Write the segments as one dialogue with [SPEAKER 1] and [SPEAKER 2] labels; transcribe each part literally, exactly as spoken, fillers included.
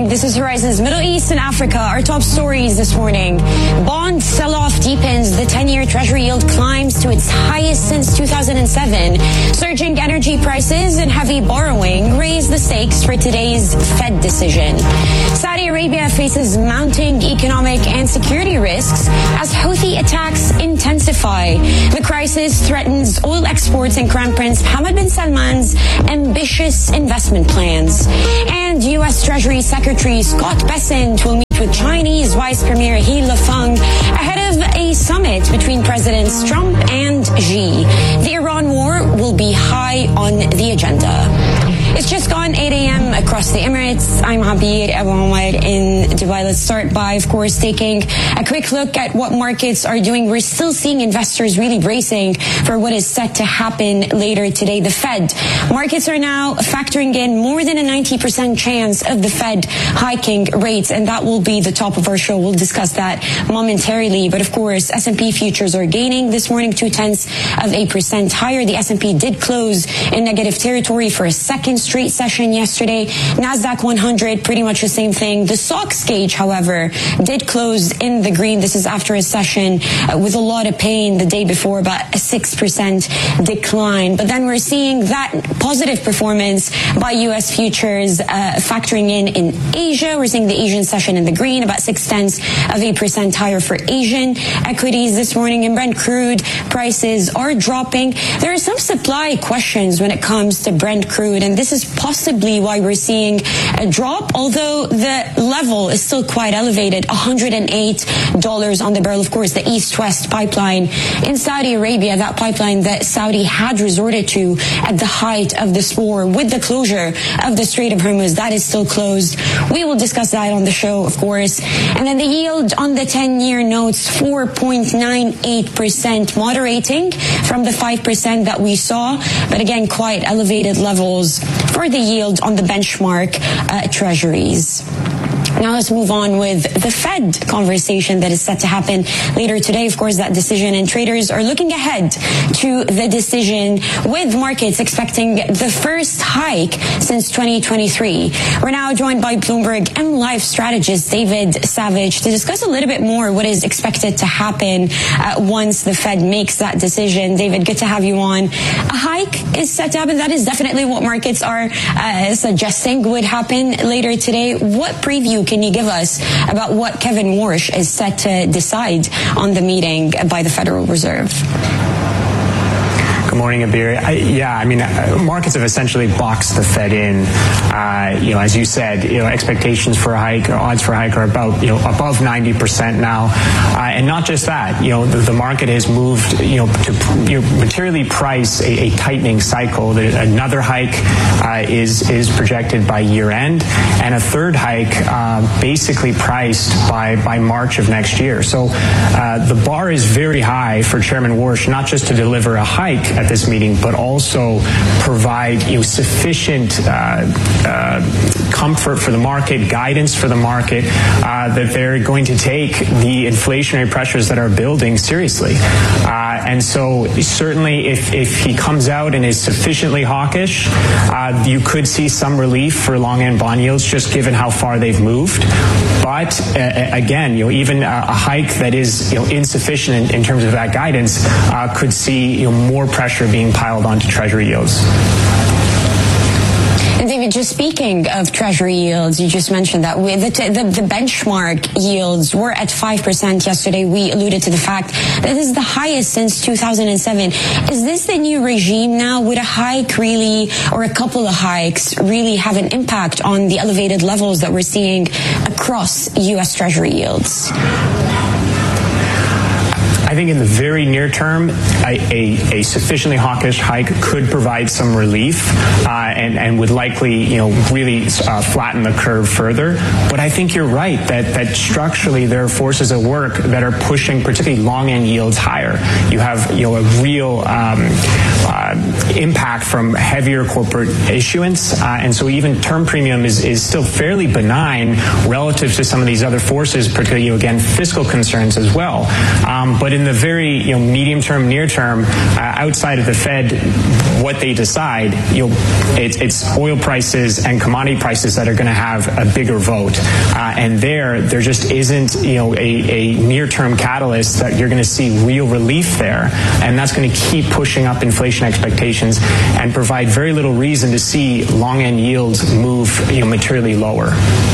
[SPEAKER 1] This is Horizons Middle East and Africa. Our top stories this morning. Bond sell-off deepens. The ten-year Treasury yield climbs to its highest since two thousand seven. Surging energy prices and heavy borrowing raise the stakes for today's Fed decision. Saudi Arabia faces mounting economic and security risks as Houthi attacks intensify. The crisis threatens oil exports and Crown Prince Hamad bin Salman's ambitious investment plans. And U S Treasury Secretary Scott Bessent will meet with Chinese Vice Premier He Lifeng ahead of a summit between Presidents Trump and Xi. The Iran war will be high on the agenda. It's just gone eight a.m. across the Emirates. I'm Habir Abu Omar in Dubai. Let's start by, of course, taking a quick look at what markets are doing. We're still seeing investors really bracing for what is set to happen later today. The Fed. Markets are now factoring in more than a ninety percent chance of the Fed hiking rates, and that will be the top of our show. We'll discuss that momentarily. But, of course, S and P futures are gaining this morning, two-tenths of a percent higher. The S and P did close in negative territory for a second straight session yesterday. NASDAQ one hundred, pretty much the same thing. The S O X gauge, however, did close in the green. This is after a session uh, with a lot of pain the day before, about a six percent decline. But then we're seeing that positive performance by U S futures uh, factoring in in Asia. We're seeing the Asian session in the green, about six-tenths of a percent higher for Asian equities this morning. And Brent crude prices are dropping. There are some supply questions when it comes to Brent crude, and this is possibly why we're seeing a drop, although the level is still quite elevated, one hundred eight dollars on the barrel. Of course, the East-West pipeline in Saudi Arabia, that pipeline that Saudi had resorted to at the height of this war with the closure of the Strait of Hormuz, that is still closed. We will discuss that on the show, of course. And then the yield on the ten-year notes, four point nine eight percent, moderating from the five percent that we saw, but again, quite elevated levels for the yield on the benchmark uh, treasuries. Now let's move on with the Fed conversation that is set to happen later today. Of course, that decision, and traders are looking ahead to the decision with markets expecting the first hike since twenty twenty-three. We're now joined by Bloomberg M Life strategist David Savage to discuss a little bit more what is expected to happen uh, once the Fed makes that decision. David, good to have you on. A hike is set to happen. That is definitely what markets are uh, suggesting would happen later today. What preview can you give us about what Kevin Warsh is set to decide on the meeting by the Federal Reserve?
[SPEAKER 2] Good morning, Abir. I, yeah, I mean, uh, markets have essentially boxed the Fed in. Uh, you know, as you said, you know, expectations for a hike, or odds for a hike, are about, you know, above ninety percent now. Uh, and not just that, you know, the, the market has moved, you know, to you know, materially price a, a tightening cycle. Another hike uh, is is projected by year end, and a third hike uh, basically priced by by March of next year. So uh, the bar is very high for Chairman Warsh, not just to deliver a hike at this meeting, but also provide, you know, sufficient uh, uh, comfort for the market, guidance for the market, uh, that they're going to take the inflationary pressures that are building seriously. Uh, and so certainly if, if he comes out and is sufficiently hawkish, uh, you could see some relief for long end bond yields, just given how far they've moved. But uh, again, you know, even a, a hike that is, you know, insufficient in, in terms of that guidance uh, could see, you know, more pressure being piled onto Treasury yields.
[SPEAKER 1] And David, just speaking of Treasury yields, you just mentioned that with the, the, the benchmark yields were at five percent yesterday. We alluded to the fact that this is the highest since two thousand seven. Is this the new regime now? Would a hike really, or a couple of hikes, really have an impact on the elevated levels that we're seeing across U S Treasury yields?
[SPEAKER 2] I think in the very near term, a, a, a sufficiently hawkish hike could provide some relief uh, and, and would likely, you know, really uh, flatten the curve further. But I think you're right that, that structurally there are forces at work that are pushing particularly long-end yields higher. You have, you know, a real um, uh, impact from heavier corporate issuance. Uh, and so even term premium is, is still fairly benign relative to some of these other forces, particularly, you know, again, fiscal concerns as well. Um, but in in the very you know medium term, near term, uh, outside of the Fed, what they decide, you know, it's, it's oil prices and commodity prices that are going to have a bigger vote. Uh, and there, there just isn't you know a, a near term catalyst that you're going to see real relief there, and that's going to keep pushing up inflation expectations and provide very little reason to see long end yields move you know materially lower.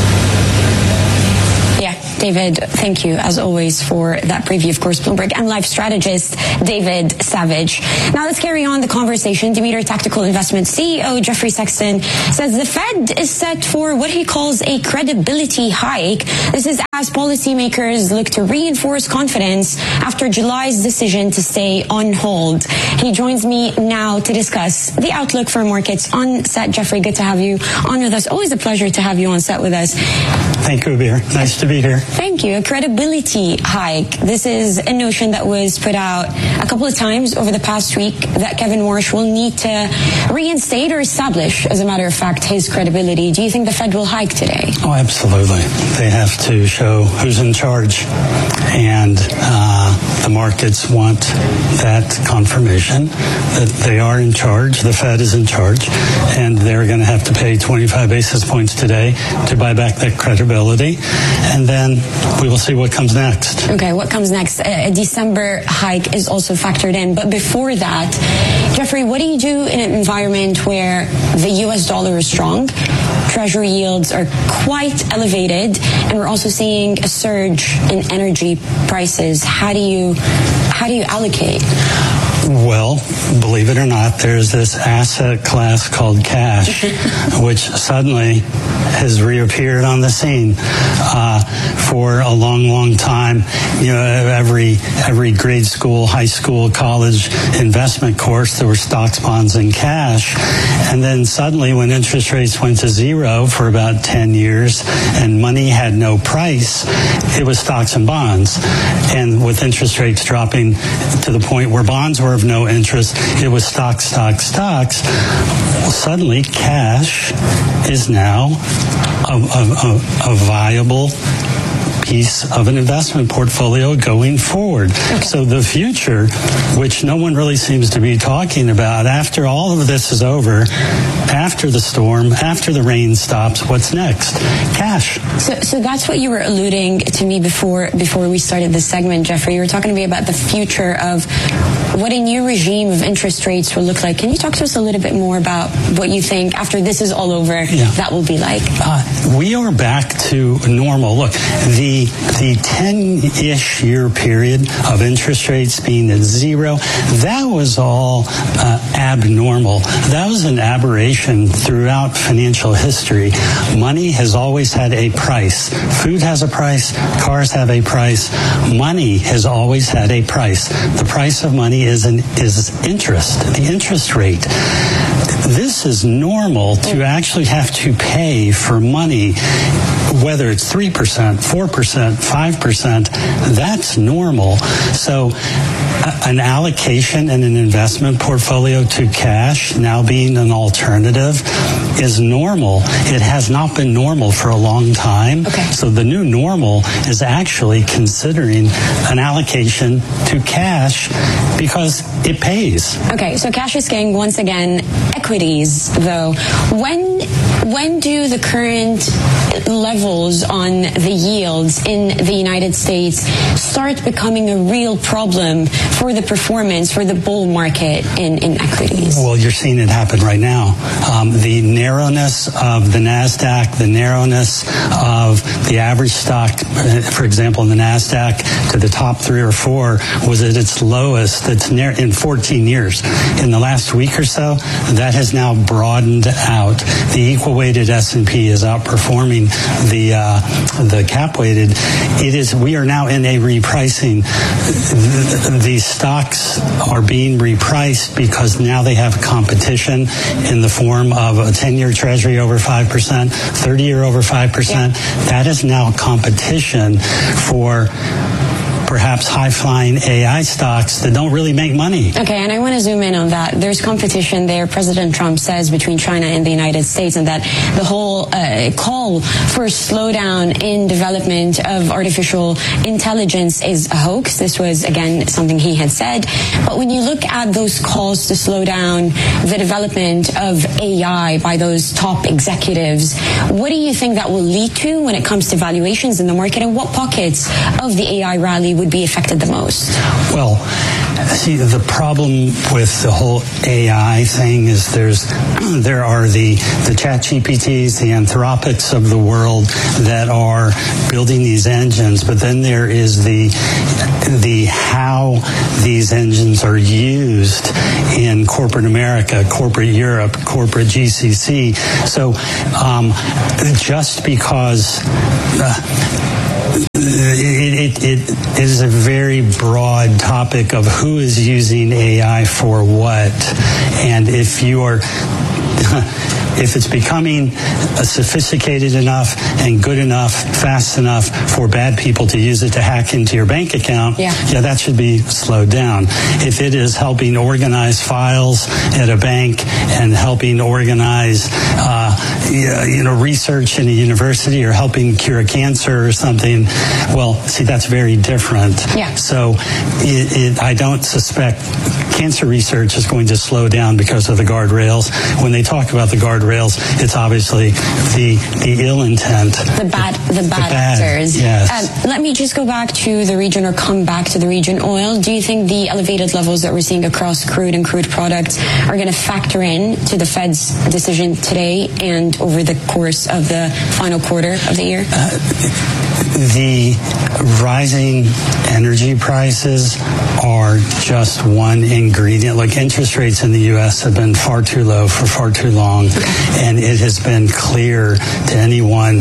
[SPEAKER 1] David, thank you, as always, for that preview. Of course, Bloomberg M Life strategist David Savage. Now let's carry on the conversation. Demeter Tactical Investment C E O Jeffrey Sexton says the Fed is set for what he calls a credibility hike. This is as policymakers look to reinforce confidence after July's decision to stay on hold. He joins me now to discuss the outlook for markets on set. Jeffrey, good to have you on with us. Always a pleasure to have you on set with us.
[SPEAKER 3] Thank you, Abir. Nice to be here.
[SPEAKER 1] Thank you. A credibility hike. This is a notion that was put out a couple of times over the past week that Kevin Warsh will need to reinstate or establish, as a matter of fact, his credibility. Do you think the Fed will hike today?
[SPEAKER 3] Oh, absolutely. They have to show who's in charge. And uh, the markets want that confirmation that they are in charge. The Fed is in charge. And they're going to have to pay twenty-five basis points today to buy back that credibility. And then we will see what comes next.
[SPEAKER 1] Okay, what comes next? A December hike is also factored in. But before that, Jeffrey, what do you do in an environment where the U S dollar is strong, Treasury yields are quite elevated, and we're also seeing a surge in energy prices? How do you, how do you allocate?
[SPEAKER 3] Well, believe it or not, there's this asset class called cash, which suddenly has reappeared on the scene. Uh, for a long, long time, you know, every every grade school, high school, college investment course, there were stocks, bonds, and cash. And then suddenly, when interest rates went to zero for about ten years and money had no price, it was stocks and bonds. And with interest rates dropping to the point where bonds were of no interest, it was stocks, stocks, stocks. Well, suddenly, cash is now a, a, a, a viable piece of an investment portfolio going forward. Okay. So the future, which no one really seems to be talking about, after all of this is over, after the storm, after the rain stops, what's next? Cash.
[SPEAKER 1] So, so that's what you were alluding to me before before we started this segment, Jeffrey. You were talking to me about the future of what a new regime of interest rates will look like. Can you talk to us a little bit more about what you think after this is all over, yeah. that will be like?
[SPEAKER 3] Uh, we are back to normal. Look, the The ten-ish year period of interest rates being at zero, that was all uh, abnormal. That was an aberration throughout financial history. Money has always had a price. Food has a price. Cars have a price. Money has always had a price. The price of money is an is interest, the interest rate. This is normal to actually have to pay for money, whether it's three percent, four percent, five percent, that's normal. So an allocation in an investment portfolio to cash now being an alternative is normal. It has not been normal for a long time.
[SPEAKER 1] Okay.
[SPEAKER 3] So the new normal is actually considering an allocation to cash because it pays.
[SPEAKER 1] Okay, so cash is king once again. Equities, though, when when do the current levels on the yields in the United States start becoming a real problem for the performance, for the bull market in, in equities?
[SPEAKER 3] Well, you're seeing it happen right now. Um, the narrowness of the NASDAQ, the narrowness of the average stock, for example, in the NASDAQ to the top three or four was at its lowest that's near in fourteen years. In the last week or so, that has now broadened out. The equal weighted S and P is outperforming the uh, the cap weighted. It is. We are now in a repricing. These stocks are being repriced because now they have competition in the form of a ten-year Treasury over five percent, thirty-year over five percent. Yeah. That is now competition for perhaps high-flying A I stocks that don't really make money.
[SPEAKER 1] Okay, and I want to zoom in on that. There's competition there, President Trump says, between China and the United States, and that the whole uh, call for a slowdown in development of artificial intelligence is a hoax. This was, again, something he had said. But when you look at those calls to slow down the development of A I by those top executives, what do you think that will lead to when it comes to valuations in the market, and what pockets of the A I rally would be affected the most?
[SPEAKER 3] Well, see, the problem with the whole A I thing is there's there are the the ChatGPTs, the Anthropics of the world that are building these engines, but then there is the the how these engines are used in corporate America, corporate Europe, corporate G C C. So um, just because uh, It, it, it is a very broad topic of who is using A I for what, and if you are if it's becoming sophisticated enough and good enough, fast enough for bad people to use it to hack into your bank account, yeah, yeah that should be slowed down. If it is helping organize files at a bank and helping organize, uh, you know, research in a university or helping cure a cancer or something, well, see, that's very different.
[SPEAKER 1] Yeah.
[SPEAKER 3] So it, it, I don't suspect cancer research is going to slow down because of the guardrails. When they talk about the guardrails, it's obviously the the ill intent,
[SPEAKER 1] the bad, the bad, the bad actors.
[SPEAKER 3] Yes.
[SPEAKER 1] Um, let me just go back to the region, or come back to the region oil. Do you think the elevated levels that we're seeing across crude and crude products are going to factor in to the Fed's decision today and over the course of the final quarter of the year?
[SPEAKER 3] Uh, the rising energy prices are just one ingredient. Like, interest rates in the U S have been far too low for far too long, and it has been clear to anyone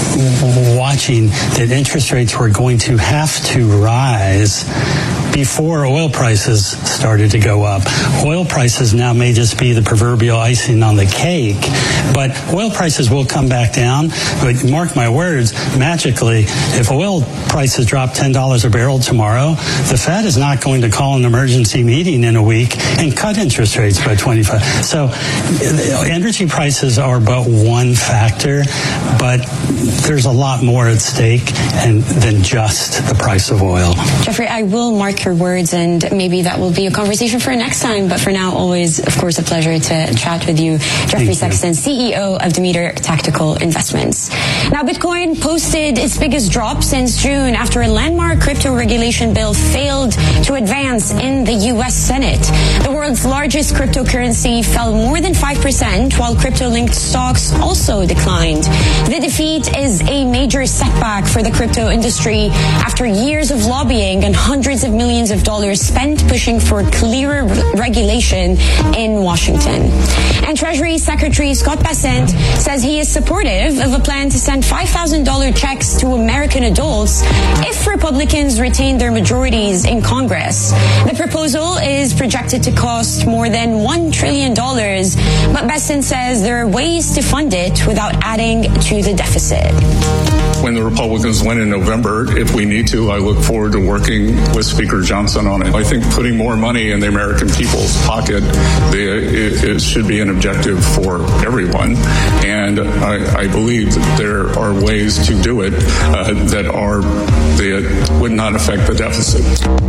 [SPEAKER 3] watching that interest rates were going to have to rise before oil prices started to go up. Oil prices now may just be the proverbial icing on the cake, but oil prices will come back down. But mark my words, magically, if oil prices drop ten dollars a barrel tomorrow, the Fed is not going to call an emergency meeting in a week and cut interest rates by twenty-five. So energy prices are but one factor, but there's a lot more at stake and than just the price of oil.
[SPEAKER 1] Jeffrey, I will mark your words, and maybe that will be a conversation for next time. But for now, always, of course, a pleasure to chat with you. Jeffrey Thank Sexton, you. C E O of Demeter Tactical Investments. Now, Bitcoin posted its biggest drop since June after a landmark crypto regulation bill failed to advance in the U S Senate. The world's largest cryptocurrency fell more than five percent, while crypto-linked stocks also declined. The defeat is a major setback for the crypto industry after years of lobbying and hundreds of millions of dollars spent pushing for clearer regulation in Washington. And Treasury Secretary Scott Bessent says he is supportive of a plan to send five thousand dollars checks to American adults if Republicans retain their majorities in Congress. The proposal is projected to cost more than one trillion dollars, but Bessent says there are ways to fund it without adding to the deficit.
[SPEAKER 4] When the Republicans win in November, if we need to, I look forward to working with Speaker Johnson on it. I think putting more money in the American people's pocket the, it, it should be an objective for everyone. And I, I believe that there are ways to do it uh, that are that would not affect the deficit.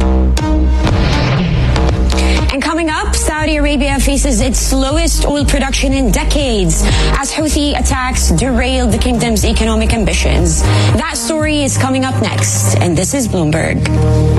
[SPEAKER 1] And coming up, Saudi Arabia faces its slowest oil production in decades as Houthi attacks derailed the kingdom's economic ambitions. That story is coming up next, and this is Bloomberg.